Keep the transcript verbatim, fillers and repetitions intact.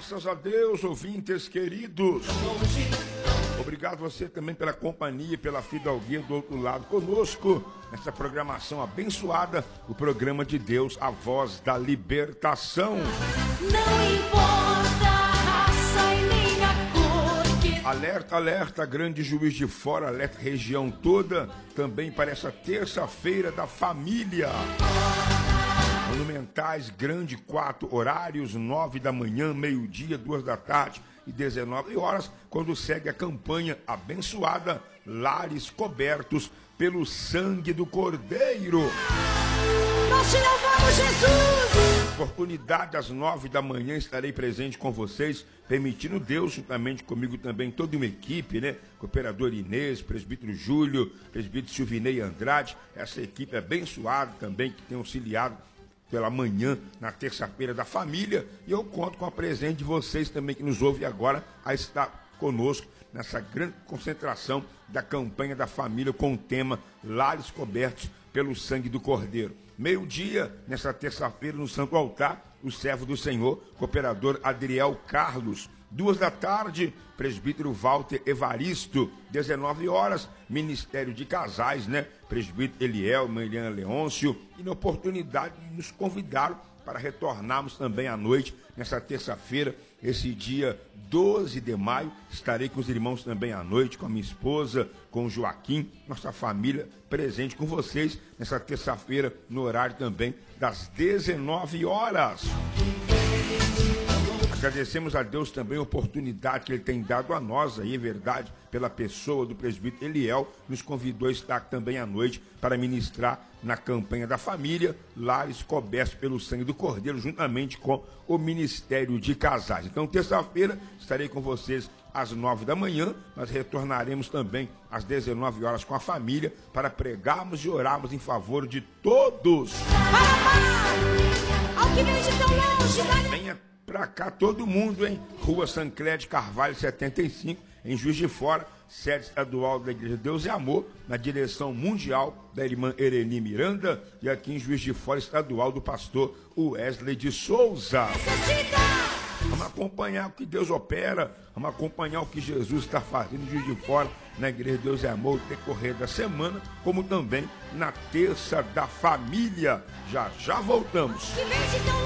Graças a Deus, ouvintes queridos. Obrigado você também pela companhia e pela fidalguia do outro lado conosco, nessa programação abençoada, o programa de Deus, a voz da libertação. Não importa a raça e nem a cor que... Alerta, alerta, grande Juiz de Fora, alerta região toda, também para essa terça-feira da família. Monumentais, grande, quatro horários, nove da manhã, meio-dia, duas da tarde e dezenove horas, quando segue a campanha abençoada, Lares Cobertos pelo Sangue do Cordeiro. Nós te louvamos, Jesus! Oportunidade às nove da manhã, estarei presente com vocês, permitindo Deus, juntamente comigo também, toda uma equipe, né? Cooperador Inês, presbítero Júlio, presbítero Silvinei Andrade, essa equipe abençoada também, que tem auxiliado pela manhã, na terça-feira da família, e eu conto com a presença de vocês também que nos ouve agora a estar conosco nessa grande concentração da campanha da família com o tema Lares Cobertos pelo Sangue do Cordeiro. Meio-dia, nessa terça-feira, no Santo Altar, o servo do Senhor, cooperador Adriel Carlos. Duas da tarde, presbítero Walter Evaristo. dezenove horas, Ministério de Casais, né? Presbítero Eliel, Mariana Leôncio. E na oportunidade, nos convidaram para retornarmos também à noite, nessa terça-feira, esse dia doze de maio. Estarei com os irmãos também à noite, com a minha esposa, com o Joaquim, nossa família presente com vocês nessa terça-feira, no horário também das dezenove horas. Agradecemos a Deus também a oportunidade que Ele tem dado a nós, aí, é verdade, pela pessoa do presbítero Eliel, nos convidou a estar também à noite para ministrar na campanha da família, Lares Cobertos pelo Sangue do Cordeiro, juntamente com o Ministério de Casais. Então, terça-feira, estarei com vocês às nove da manhã, nós retornaremos também às dezenove horas com a família, para pregarmos e orarmos em favor de todos. Ao que vem de tão longe, Venha pra cá todo mundo, hein? Rua Sancler Carvalho, setenta e cinco, em Juiz de Fora, sede estadual da Igreja Deus e Amor, na direção mundial da irmã Ereni Miranda, e aqui em Juiz de Fora, estadual do pastor Wesley de Souza. Vamos acompanhar o que Deus opera, vamos acompanhar o que Jesus está fazendo em Juiz de Fora, na Igreja Deus e Amor, no decorrer da semana, como também na terça da família. Já já voltamos. que vem de tão